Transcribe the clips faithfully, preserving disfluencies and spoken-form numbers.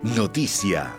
Noticia.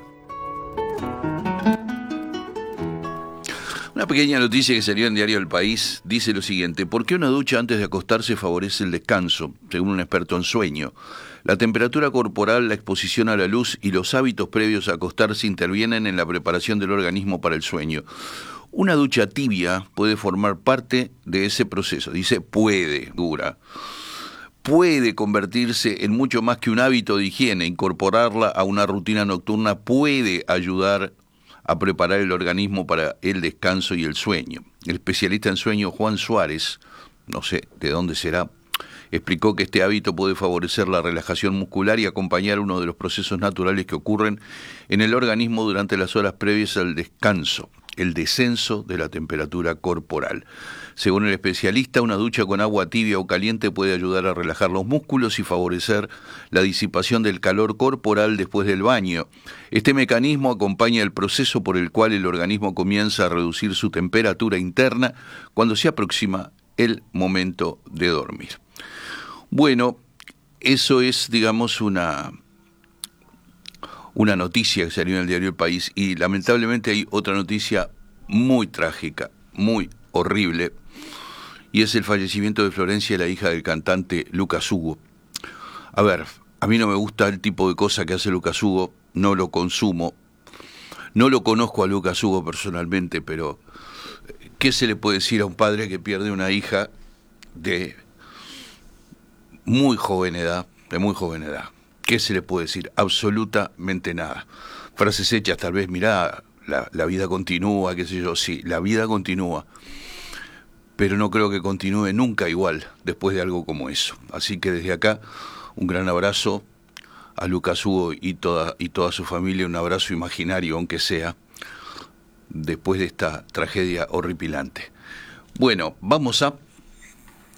Una pequeña noticia que salió en Diario El País dice lo siguiente: ¿por qué una ducha antes de acostarse favorece el descanso? Según un experto en sueño, la temperatura corporal, la exposición a la luz y los hábitos previos a acostarse intervienen en la preparación del organismo para el sueño. Una ducha tibia puede formar parte de ese proceso. Dice puede, dura. Puede convertirse en mucho más que un hábito de higiene. Incorporarla a una rutina nocturna puede ayudar a preparar el organismo para el descanso y el sueño. El especialista en sueño Juan Suárez, no sé de dónde será, explicó que este hábito puede favorecer la relajación muscular y acompañar uno de los procesos naturales que ocurren en el organismo durante las horas previas al descanso, el descenso de la temperatura corporal. Según el especialista, una ducha con agua tibia o caliente puede ayudar a relajar los músculos y favorecer la disipación del calor corporal después del baño. Este mecanismo acompaña el proceso por el cual el organismo comienza a reducir su temperatura interna cuando se aproxima el momento de dormir. Bueno, eso es, digamos, una... una noticia que salió en el Diario El País, y lamentablemente hay otra noticia muy trágica, muy horrible, y es el fallecimiento de Florencia, la hija del cantante Lucas Hugo. A ver, a mí no me gusta el tipo de cosa que hace Lucas Hugo, no lo consumo, no lo conozco a Lucas Hugo personalmente, pero ¿qué se le puede decir a un padre que pierde una hija de muy joven edad, de muy joven edad? ¿Qué se le puede decir? Absolutamente nada. Frases hechas, tal vez, mirá, la, la vida continúa, qué sé yo, sí, la vida continúa, pero no creo que continúe nunca igual después de algo como eso. Así que desde acá, un gran abrazo a Lucas Hugo y toda, y toda su familia, un abrazo imaginario, aunque sea, después de esta tragedia horripilante. Bueno, vamos a...